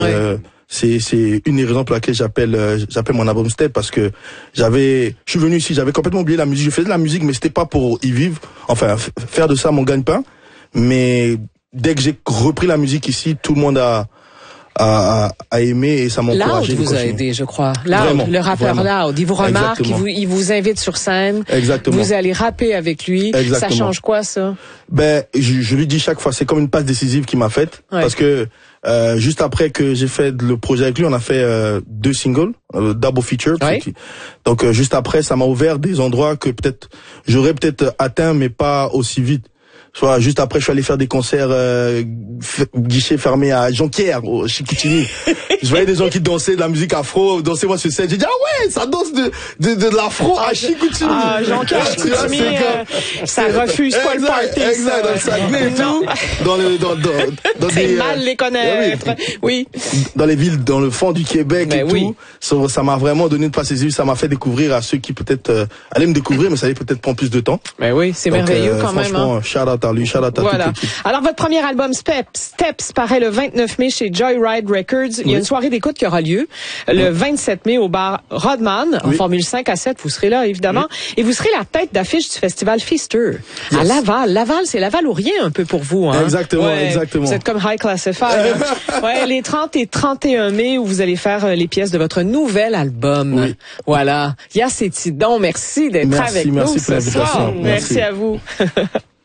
C'est une des raisons pour laquelle j'appelle mon album Step, parce que je suis venu ici, j'avais complètement oublié la musique. Je faisais de la musique, mais c'était pas pour y vivre, enfin faire de ça mon gagne-pain. Mais dès que j'ai repris la musique ici, tout le monde a aimé et ça m'a encouragé. Loud vous a aidé, je crois. Loud, le rappeur Loud, il vous remarque, il vous invite sur scène. Exactement. Vous allez rapper avec lui. Exactement. Ça change quoi, ça? Je lui dis chaque fois, c'est comme une passe décisive qu'il m'a faite, parce que juste après que j'ai fait le projet avec lui, on a fait 2 singles, double feature. Donc juste après, ça m'a ouvert des endroits que j'aurais atteint, mais pas aussi vite. Soit juste après, je suis allé faire des concerts guichet fermé à Jonquière, au Chicoutimi. Je voyais des gens qui dansaient de la musique afro, dansaient moi sur scène. J'ai dit ah ouais, ça danse de l'afro à Chicoutimi. Ah, Jonquière, Chicoutimi, ça refuse pas le party. Exact, dans le Saguenay et tout. Dans c'est mal les connaître. Oui. Dans les villes, dans le fond du Québec et tout. Ça m'a vraiment donné une passe décisive. Ça m'a fait découvrir à ceux qui peut-être allaient me découvrir, mais ça allait peut-être prendre plus de temps. Mais oui, c'est merveilleux quand même. Franchement, shout out à lui, shout out à toute l'équipe. Alors, votre premier album, Steps, paraît le 29 mai chez Joyride Records. Il y a une soirée d'écoute qui aura lieu le 27 mai au bar Rodman, en Formule 5 à 7. Vous serez là, évidemment. Et vous serez la tête d'affiche du festival Feaster à Laval. Laval, c'est Laval ou rien un peu pour vous, hein? Exactement, exactement. Vous êtes comme High Classified. Les 30 et 31 mai où vous allez faire les pièces de votre nouvel album. Oui. Voilà. Yacetidon, merci d'être avec nous ce soir. Merci à vous.